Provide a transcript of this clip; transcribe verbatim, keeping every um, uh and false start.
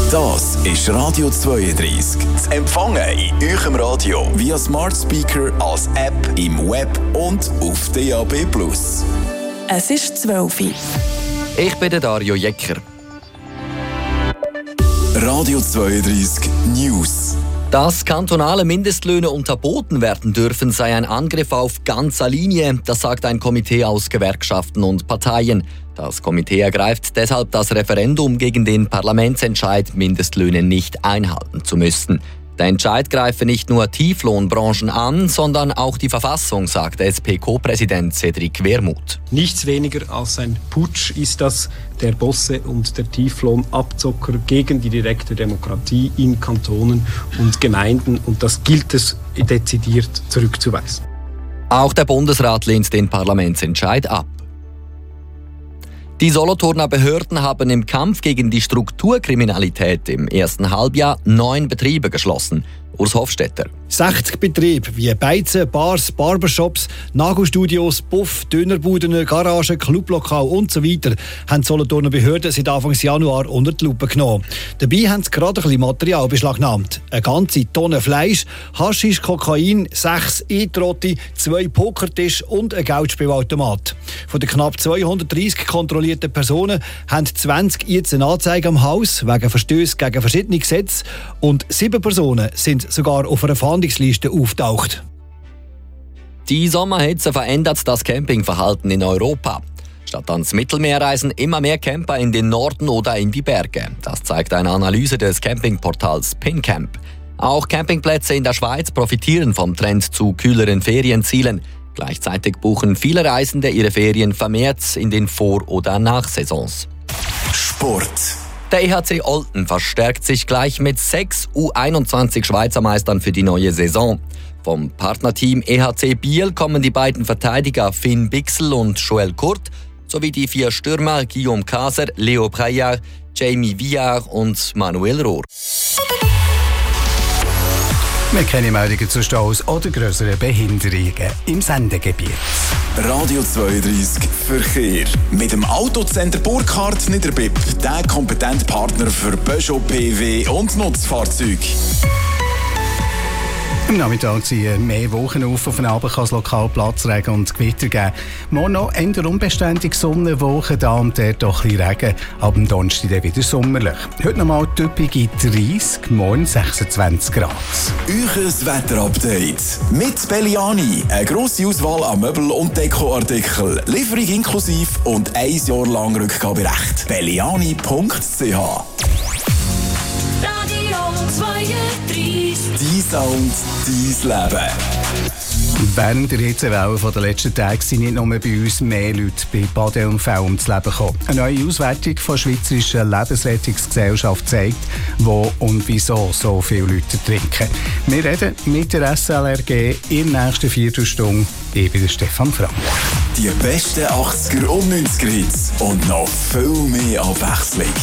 Das ist Radio zweiunddreißig. Zu empfangen in eurem Radio via Smart Speaker, als App, im Web und auf D A B Plus. Es ist zwölf Uhr. Ich bin der Dario Jecker. Radio zweiunddreißig News. Dass kantonale Mindestlöhne unterboten werden dürfen, sei ein Angriff auf ganzer Linie. Das sagt ein Komitee aus Gewerkschaften und Parteien. Das Komitee ergreift deshalb das Referendum gegen den Parlamentsentscheid, Mindestlöhne nicht einhalten zu müssen. Der Entscheid greife nicht nur Tieflohnbranchen an, sondern auch die Verfassung, sagt S P-Co-Präsident Cedric Wermuth. Nichts weniger als ein Putsch ist das der Bosse und der Tieflohnabzocker gegen die direkte Demokratie in Kantonen und Gemeinden. Und das gilt es dezidiert zurückzuweisen. Auch der Bundesrat lehnt den Parlamentsentscheid ab. Die Solothurner Behörden haben im Kampf gegen die Strukturkriminalität im ersten Halbjahr neun Betriebe geschlossen. Urs Hofstetter. sechzig Betriebe wie Beizen, Bars, Barbershops, Nagelstudios, Puff, Dönerbuden, Garagen, Clublokal und so weiter haben die Solothurner Behörden seit Anfang Januar unter die Lupe genommen. Dabei haben sie gerade ein bisschen Material beschlagnahmt. Eine ganze Tonne Fleisch, Haschisch, Kokain, sechs E-Trotti, zwei Pokertische und ein Geldspielautomat. Von den knapp zweihundertdreissig kontrollierten Personen haben zwanzig jetzt eine Anzeige am Haus wegen Verstößen gegen verschiedene Gesetze und sieben Personen sind sogar auf einer Fahndungsliste auftaucht. Die Sommerhitze verändert das Campingverhalten in Europa. Statt ans Mittelmeer reisen immer mehr Camper in den Norden oder in die Berge. Das zeigt eine Analyse des Campingportals PinCamp. Auch Campingplätze in der Schweiz profitieren vom Trend zu kühleren Ferienzielen. Gleichzeitig buchen viele Reisende ihre Ferien vermehrt in den Vor- oder Nachsaisons. Sport. Der E H C Olten verstärkt sich gleich mit sechs U einundzwanzig Schweizer Meistern für die neue Saison. Vom Partnerteam E H C Biel kommen die beiden Verteidiger Finn Bixel und Joel Kurt sowie die vier Stürmer Guillaume Caser, Leo Preyer, Jamie Villard und Manuel Rohr. Wir kennen Meldungen zu Staus oder grösseren Behinderungen im Sendegebiet. Radio zweiunddreißig Verkehr. Mit dem Autocenter Burkhardt Niederbipp, der kompetente Partner für Peugeot, P W und Nutzfahrzeuge. Am Nachmittag ziehen mehr Wochen auf. Auf den Abend kann es lokal Platzregen und Gewitter geben. Morgen noch eher unbeständig Sonnenwochen da und dort doch ein bisschen Regen. Ab dem Donnerstag dann wieder sommerlich. Heute nochmal typische dreißig, morgen sechsundzwanzig Grad. Euches Wetterupdate. Mit Belliani. Eine grosse Auswahl an Möbel- und Dekoartikeln. Lieferung inklusive und ein Jahr lang Rückgaberecht. belliani punkt c h. Dein Sound, dein Leben. Während der Hitzewelle der letzten Tage sind nicht nur bei uns mehr Leute bei Badeunfällen ums Leben gekommen. Eine neue Auswertung von der Schweizerischen Lebensrettungsgesellschaft zeigt, wo und wieso so viele Leute trinken. Wir reden mit der S L R G in der nächsten Viertelstunde. Ich bin Stefan Frank. Die besten achtziger und neunziger Hits und noch viel mehr Abwechslung.